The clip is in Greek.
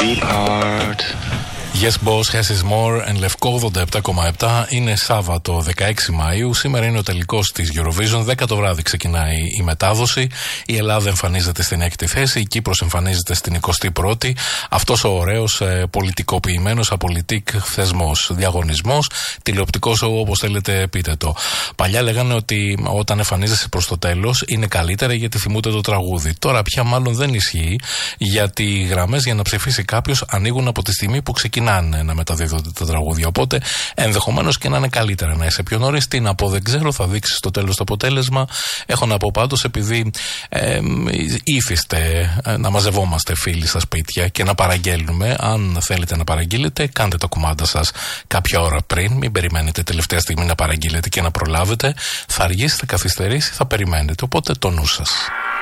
Sweetheart. Yes Boss, Yes is More, εν Λευκό 87,7. Είναι Σάββατο 16 Μαΐου. Σήμερα είναι ο τελικός της Eurovision. 10 το βράδυ ξεκινάει η μετάδοση. Η Ελλάδα εμφανίζεται στην 6η θέση. Η Κύπρος εμφανίζεται στην 21η. Αυτός ο ωραίος πολιτικοποιημένος απολυτικ θεσμός, διαγωνισμός, τηλεοπτικός, όπως θέλετε πείτε το. Παλιά λέγανε ότι όταν εμφανίζεσαι προς το τέλος είναι καλύτερα γιατί θυμούνται το τραγούδι. Τώρα πια μάλλον δεν ισχύει, γιατί οι γραμμές για να ψηφίσει κάποιος ανοίγουν από τη στιγμή που ξεκινάνε να μεταδίδονται τα τραγούδια. Οπότε ενδεχομένως και να είναι καλύτερα να είσαι πιο νωρίς. Τι να πω, δεν ξέρω, θα δείξει στο τέλος το αποτέλεσμα. Έχω να πω πάντως, επειδή ήθιστε να μαζευόμαστε φίλοι στα σπίτια και να παραγγέλνουμε, αν θέλετε να παραγγείλετε, κάντε τα κουμάντα σας κάποια ώρα πριν. Μην περιμένετε τελευταία στιγμή να παραγγείλετε και να προλάβετε. Θα αργήσει, θα καθυστερήσει, θα περιμένετε. Οπότε το νου σας.